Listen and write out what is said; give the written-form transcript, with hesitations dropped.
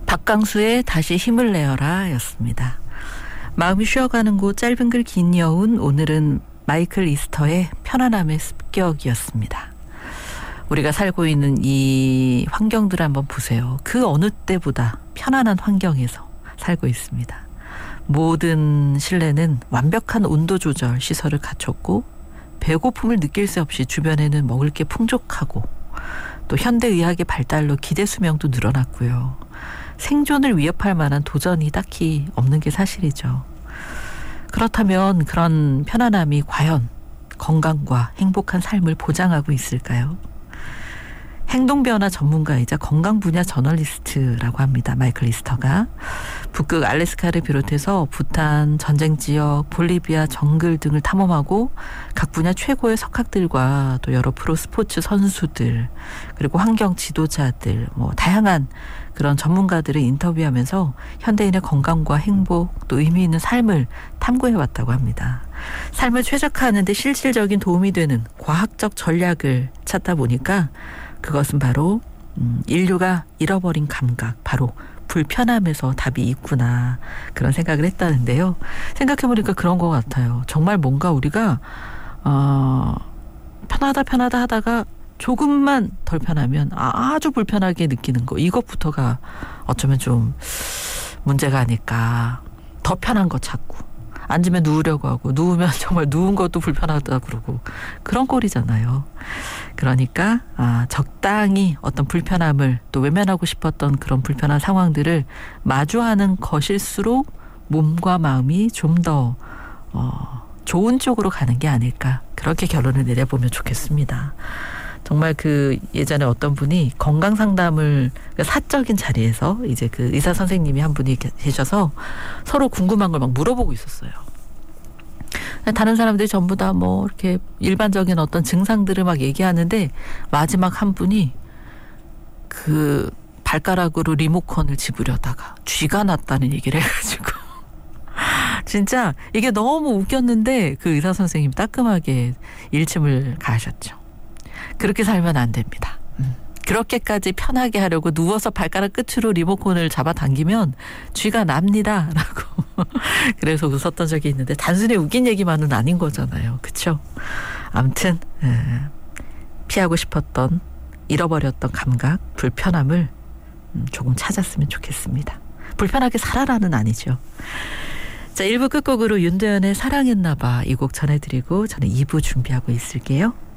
박강수의 다시 힘을 내어라 였습니다. 마음이 쉬어가는 곳 짧은 글 긴 여운, 오늘은 마이클 리스터의 편안함의 습격이었습니다. 우리가 살고 있는 이 환경들을 한번 보세요. 그 어느 때보다 편안한 환경에서 살고 있습니다. 모든 실내는 완벽한 온도 조절 시설을 갖췄고 배고픔을 느낄 새 없이 주변에는 먹을 게 풍족하고 또 현대의학의 발달로 기대 수명도 늘어났고요. 생존을 위협할 만한 도전이 딱히 없는 게 사실이죠. 그렇다면 그런 편안함이 과연 건강과 행복한 삶을 보장하고 있을까요? 행동변화 전문가이자 건강 분야 저널리스트라고 합니다. 마이클 리스터가 북극 알래스카를 비롯해서 부탄, 전쟁 지역, 볼리비아 정글 등을 탐험하고 각 분야 최고의 석학들과 또 여러 프로 스포츠 선수들 그리고 환경 지도자들 다양한 그런 전문가들을 인터뷰하면서 현대인의 건강과 행복 또 의미 있는 삶을 탐구해왔다고 합니다. 삶을 최적화하는 데 실질적인 도움이 되는 과학적 전략을 찾다 보니까 그것은 바로 인류가 잃어버린 감각, 바로 불편함에서 답이 있구나 그런 생각을 했다는데요. 생각해보니까 그런 것 같아요. 정말 뭔가 우리가 편하다 하다가 조금만 덜 편하면 아주 불편하게 느끼는 거, 이것부터가 어쩌면 좀 문제가 아닐까. 더 편한 거 찾고 앉으면 누우려고 하고 누우면 정말 누운 것도 불편하다 그러고 그런 꼴이잖아요. 그러니까 적당히 어떤 불편함을 또 외면하고 싶었던 그런 불편한 상황들을 마주하는 것일수록 몸과 마음이 좀 더 좋은 쪽으로 가는 게 아닐까, 그렇게 결론을 내려보면 좋겠습니다. 정말 그 예전에 어떤 분이 건강 상담을 사적인 자리에서 이제 그 의사 선생님이 한 분이 계셔서 서로 궁금한 걸 막 물어보고 있었어요. 다른 사람들이 전부 다 이렇게 일반적인 어떤 증상들을 막 얘기하는데 마지막 한 분이 그 발가락으로 리모컨을 집으려다가 쥐가 났다는 얘기를 해가지고 진짜 이게 너무 웃겼는데 그 의사 선생님이 따끔하게 일침을 가하셨죠. 그렇게 살면 안 됩니다. 그렇게까지 편하게 하려고 누워서 발가락 끝으로 리모컨을 잡아당기면 쥐가 납니다 라고 그래서 웃었던 적이 있는데 단순히 웃긴 얘기만은 아닌 거잖아요. 그렇죠? 아무튼 피하고 싶었던 잃어버렸던 감각, 불편함을 조금 찾았으면 좋겠습니다. 불편하게 살아라는 아니죠. 자, 1부 끝곡으로 윤도현의 사랑했나봐 이 곡 전해드리고 저는 2부 준비하고 있을게요.